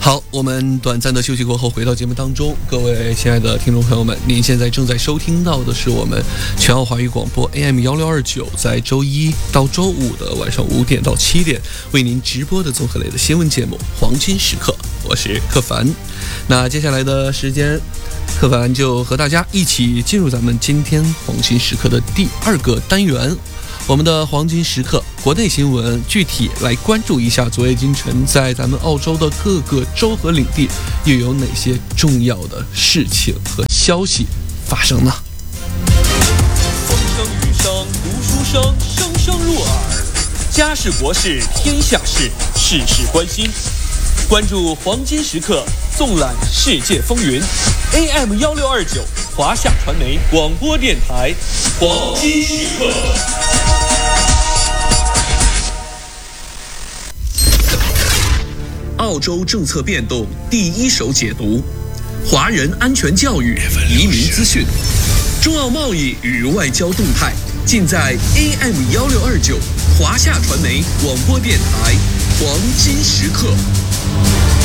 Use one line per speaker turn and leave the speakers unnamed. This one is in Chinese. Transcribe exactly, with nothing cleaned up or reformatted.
好，我们短暂的休息过后回到节目当中，各位亲爱的听众朋友们，您现在正在收听到的是我们全澳华语广播 A M 一六二九，在周一到周五的晚上五点到七点为您直播的综合类的新闻节目《黄金时刻》，我是柯凡。那接下来的时间，柯凡就和大家一起进入咱们今天黄金时刻的第二个单元。我们的黄金时刻国内新闻，具体来关注一下昨夜今晨在咱们澳洲的各个州和领地又有哪些重要的事情和消息发生呢？
风声雨声读书声，声声入耳。家事国事天下事，事事关心。关注黄金时刻，纵览世界风云。A M 一六二九华夏传媒广播电台，黄金时刻。
澳洲政策变动第一手解读，华人安全教育、移民资讯，中澳贸易与外交动态，尽在 A M 一六二九华夏传媒广播电台黄金时刻。